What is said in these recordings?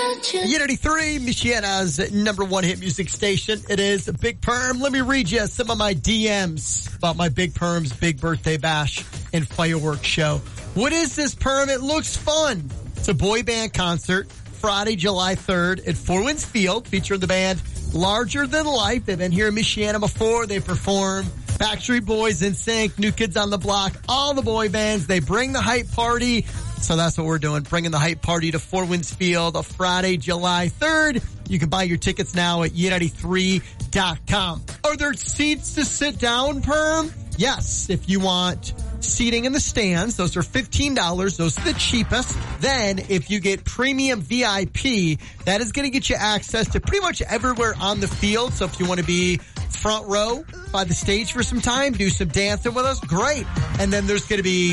Unity 3, Michiana's number one hit music station. It is Big Perm. Let me read you some of my DMs about my Big Perm's big birthday bash and fireworks show. What is this, Perm? It looks fun. It's a boy band concert Friday, July 3rd at Four Winds Field, featuring the band Larger Than Life. They've been here in Michiana before. They perform Backstreet Boys, NSYNC, New Kids on the Block, all the boy bands. They bring the hype party. So that's what we're doing, bringing the hype party to Four Winds Field on Friday, July 3rd. You can buy your tickets now at unity3.com. Are there seats to sit down, Perm? Yes, if you want seating in the stands, those are $15. Those are the cheapest. Then if you get premium VIP, that is going to get you access to pretty much everywhere on the field. So if you want to be front row by the stage for some time, do some dancing with us, great. And then there's going to be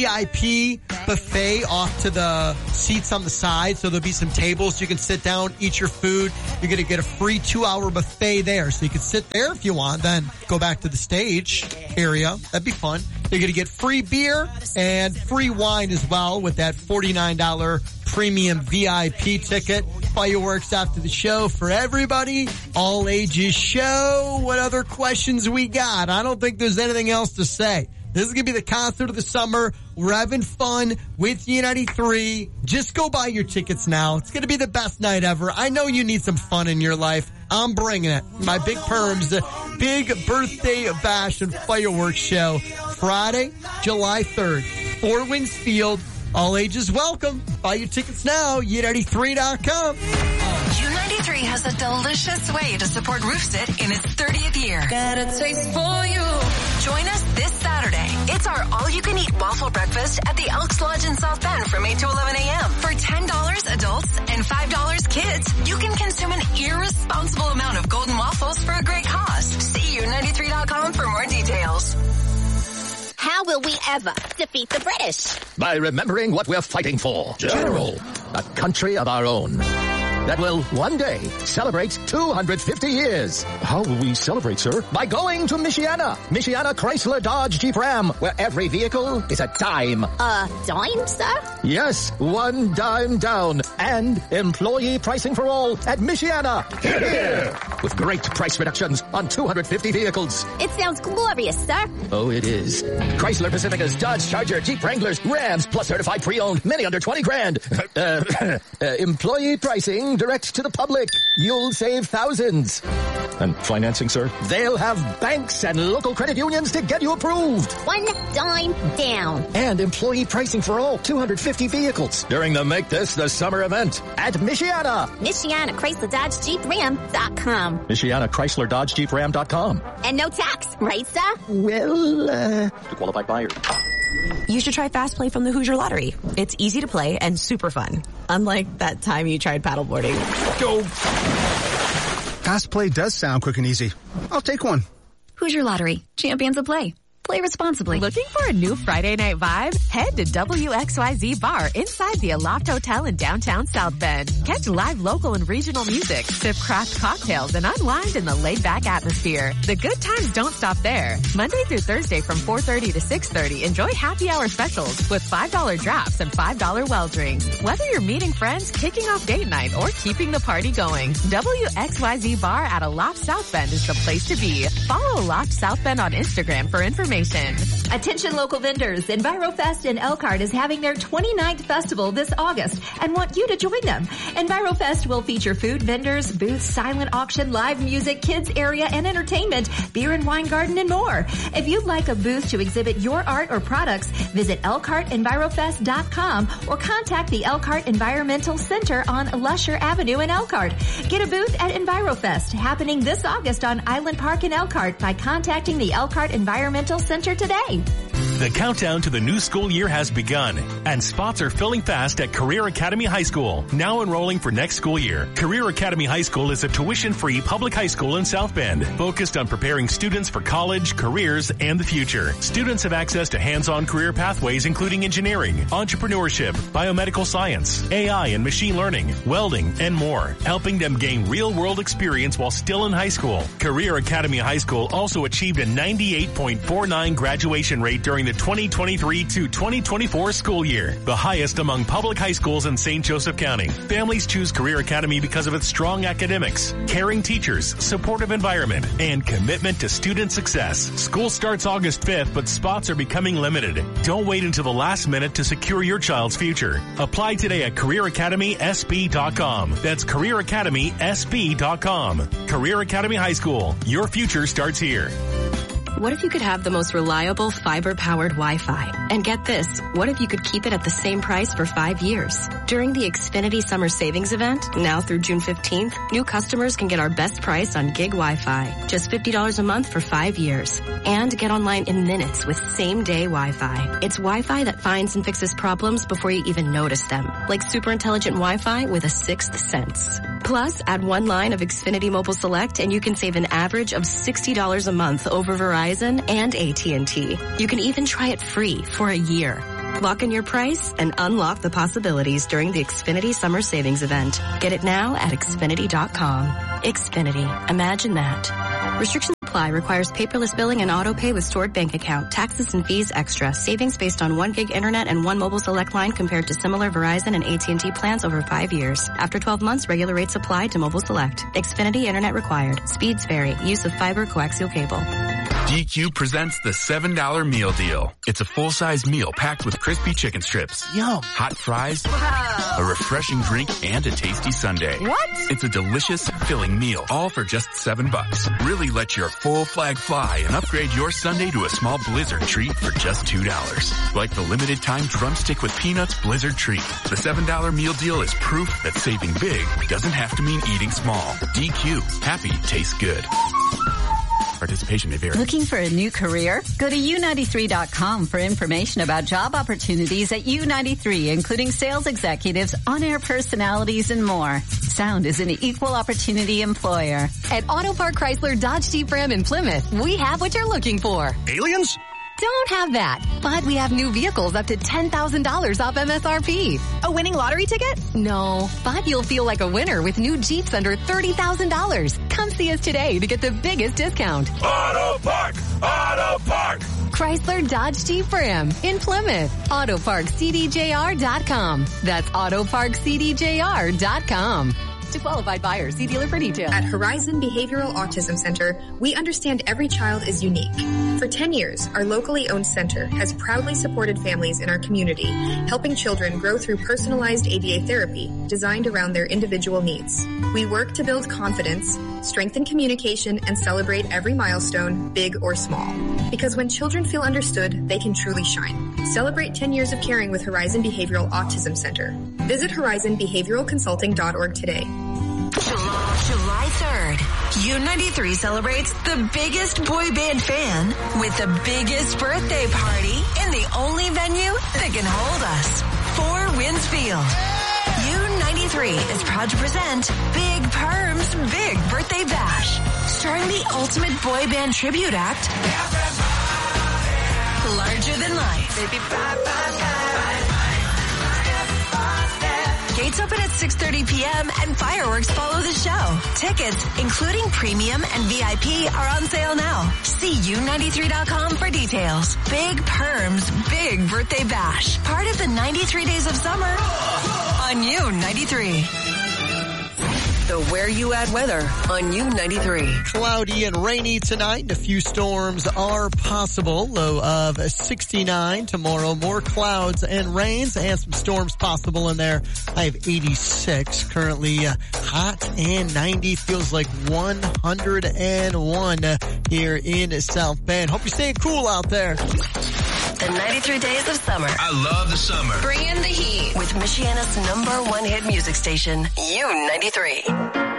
VIP buffet off to the seats on the side. So there'll be some tables you can sit down, eat your food. You're going to get a free 2-hour buffet there. So you can sit there if you want, then go back to the stage area. That'd be fun. You're going to get free beer and free wine as well with that $49 premium VIP ticket. Fireworks after the show for everybody. All ages show. What other questions we got? I don't think there's anything else to say. This is going to be the concert of the summer. We're having fun with Unity 3. Just go buy your tickets now. It's going to be the best night ever. I know you need some fun in your life. I'm bringing it. My Big Perm's big birthday bash and fireworks show. Friday, July 3rd. Four Winds Field. All ages welcome. Buy your tickets now. Unity3.com. U93 has a delicious way to support Roofsit in its 30th year. Got a taste for you. Join us this Saturday. It's our all-you-can-eat waffle breakfast at the Elks Lodge in South Bend from 8 to 11 a.m. For $10 adults and $5 kids, you can consume an irresponsible amount of golden waffles for a great cause. See U93.com for more details. How will we ever defeat the British? By remembering what we're fighting for. General. A country of our own. That will one day celebrate 250 years. How will we celebrate, sir? By going to Michiana. Michiana Chrysler Dodge Jeep Ram, where every vehicle is a dime. A dime, sir? Yes, one dime down. And employee pricing for all at Michiana. Here. With great price reductions on 250 vehicles. It sounds glorious, sir. Oh, it is. Chrysler Pacificas, Dodge Charger, Jeep Wranglers, Rams, plus certified pre-owned, many under 20 grand. Employee pricing direct to the public. You'll save thousands. And financing, sir? They'll have banks and local credit unions to get you approved. One dime down. And employee pricing for all 250 vehicles during the Make This the Summer event at Michiana. Michiana Chrysler Dodge Jeep Ram.com. Michiana Chrysler Dodge Jeep Ram.com. And no tax, right, sir? Well, to qualified buyer. You should try Fast Play from the Hoosier Lottery. It's easy to play and super fun. Unlike that time you tried paddleboarding. Go! Fast Play does sound quick and easy. I'll take one. Hoosier Lottery. Champions of play. Play responsibly. Looking for a new Friday night vibe? Head to WXYZ Bar inside the Aloft Hotel in downtown South Bend. Catch live local and regional music, sip craft cocktails, and unwind in the laid-back atmosphere. The good times don't stop there. Monday through Thursday from 4:30 to 6:30, enjoy happy hour specials with $5 drafts and $5 well drinks. Whether you're meeting friends, kicking off date night, or keeping the party going, WXYZ Bar at Aloft South Bend is the place to be. Follow Aloft South Bend on Instagram for information. Attention local vendors, EnviroFest in Elkhart is having their 29th festival this August and want you to join them. EnviroFest will feature food vendors, booths, silent auction, live music, kids area and entertainment, beer and wine garden and more. If you'd like a booth to exhibit your art or products, visit ElkhartEnvirofest.com or contact the Elkhart Environmental Center on Lusher Avenue in Elkhart. Get a booth at EnviroFest happening this August on Island Park in Elkhart by contacting the Elkhart Environmental Center today. The countdown to the new school year has begun, and spots are filling fast at Career Academy High School. Now enrolling for next school year. Career Academy High School is a tuition-free public high school in South Bend, focused on preparing students for college, careers, and the future. Students have access to hands-on career pathways including engineering, entrepreneurship, biomedical science, AI and machine learning, welding, and more, helping them gain real-world experience while still in high school. Career Academy High School also achieved a 98.49 graduation rate during the the 2023 to 2024 school year. The highest among public high schools in St. Joseph County. Families choose Career Academy because of its strong academics, caring teachers, supportive environment, and commitment to student success. School starts August 5th, but spots are becoming limited. Don't wait until the last minute to secure your child's future. Apply today at CareerAcademySB.com. That's CareerAcademySB.com. Career Academy High School. Your future starts here. What if you could have the most reliable fiber-powered Wi-Fi? And get this, what if you could keep it at the same price for 5 years? During the Xfinity Summer Savings Event, now through June 15th, new customers can get our best price on gig Wi-Fi. Just $50 a month for 5 years. And get online in minutes with same-day Wi-Fi. It's Wi-Fi that finds and fixes problems before you even notice them. Like super intelligent Wi-Fi with a sixth sense. Plus, add one line of Xfinity Mobile Select and you can save an average of $60 a month over Verizon and AT&T. You can even try it free for a year. Lock in your price and unlock the possibilities during the Xfinity Summer Savings Event. Get it now at Xfinity.com. Xfinity. Imagine that. Restrictions apply. Requires paperless billing and auto pay with stored bank account. Taxes and fees extra. Savings based on 1 gig internet and 1 mobile select line compared to similar Verizon and AT&T plans over 5 years. After 12 months, regular rates apply to mobile select. Xfinity internet required. Speeds vary. Use of fiber coaxial cable. DQ presents the $7 meal deal. It's a full-size meal packed with crispy chicken strips. Yum. Hot fries. Wow. A refreshing drink and a tasty sundae. What? It's a delicious, filling meal, all for just $7. Really let your full flag fly and upgrade your sundae to a small Blizzard treat for just $2. Like the limited time drumstick with peanuts Blizzard treat. The $7 meal deal is proof that saving big doesn't have to mean eating small. DQ. Happy tastes good. Participation may vary. Looking for a new career? Go to U93.com for information about job opportunities at U93, including sales executives, on-air personalities, and more. Sound is an equal opportunity employer. At Auto Park Chrysler Dodge Jeep Ram in Plymouth, we have what you're looking for. Aliens? Don't have that, but we have new vehicles up to $10,000 off MSRP. A winning lottery ticket? No, but you'll feel like a winner with new Jeeps under $30,000. Come see us today to get the biggest discount. Auto Park! Auto Park! Chrysler Dodge Jeep Ram in Plymouth. AutoParkCDJR.com. That's AutoParkCDJR.com. To qualified buyers, see dealer for details. At Horizon Behavioral Autism Center, we understand every child is unique. For 10 years, our locally owned center has proudly supported families in our community, helping children grow through personalized ABA therapy designed around their individual needs. We work to build confidence, strengthen communication, and celebrate every milestone, big or small. Because when children feel understood, they can truly shine. Celebrate 10 years of caring with Horizon Behavioral Autism Center. Visit horizonbehavioralconsulting.org today. July 3rd, U93 celebrates the biggest boy band fan with the biggest birthday party in the only venue that can hold us. 4 Winds Field. U93 is proud to present Big Perm's Big Birthday Bash, starring the ultimate boy band tribute act, Larger Than Life. Gates open at 6:30 p.m. and fireworks follow the show. Tickets, including premium and VIP, are on sale now. See U93.com for details. Big Perm's Big Birthday Bash, part of the 93 Days of Summer on U93. The Where You At weather on U93. Cloudy and rainy tonight, and a few storms are possible. Low of 69 tomorrow. More clouds and rains and some storms possible in there. I have 86 currently. Hot and 90. Feels like 101 here in South Bend. Hope you're staying cool out there. The 93 Days of Summer. I love the summer. Bring in the heat with Michiana's #1 hit music station, U93.